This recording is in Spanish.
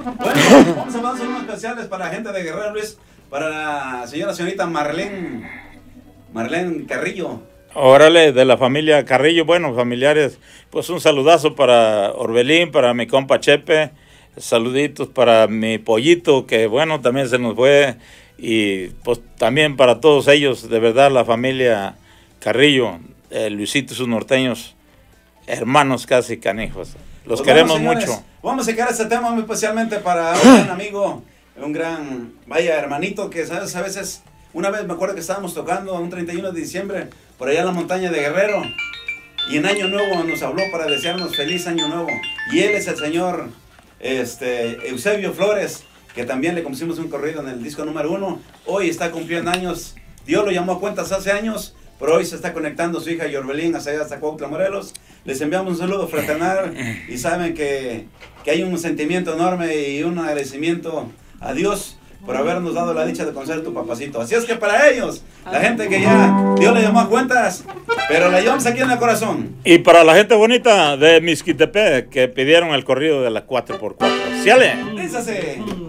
Bueno, vamos a mandar saludos especiales para la gente de Guerrero, Luis, para la señorita Marlene Carrillo. Órale, de la familia Carrillo, bueno, familiares, pues un saludazo para Orbelín, para mi compa Chepe, saluditos para mi pollito, que bueno, también se nos fue, y pues también para todos ellos, de verdad, la familia Carrillo, Luisito y sus norteños, hermanos casi canijos, los Pues queremos bueno, señores, mucho. Vamos a sacar este tema muy especialmente para un gran amigo, un gran, vaya, hermanito, que sabes, a veces, una vez me acuerdo que estábamos tocando un 31 de diciembre, por allá en la montaña de Guerrero, y en Año Nuevo nos habló para desearnos feliz Año Nuevo, y él es el señor Eusebio Flores, que también le compusimos un corrido en el disco número 1, hoy está cumpliendo años, Dios lo llamó a cuentas hace años, pero hoy se está conectando su hija Yorbelín hasta Cuautla, Morelos. Les enviamos un saludo fraternal y saben que hay un sentimiento enorme y un agradecimiento a Dios por habernos dado la dicha de conocer a tu papacito. Así es que para ellos, la gente que ya Dios le llamó a cuentas, pero la llevamos aquí en el corazón. Y para la gente bonita de Mixquitepec que pidieron el corrido de la 4x4. ¡Síale! Dísase.